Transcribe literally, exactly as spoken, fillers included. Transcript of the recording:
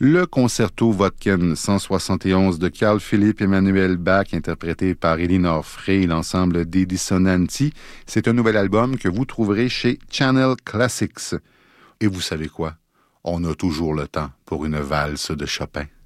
le concerto Vodkin cent soixante et onze de Carl Philipp Emanuel Bach, interprété par Elinor Frey et l'ensemble des Dissonanti. C'est un nouvel album que vous trouverez chez Channel Classics. Et vous savez quoi? On a toujours le temps pour une valse de Chopin.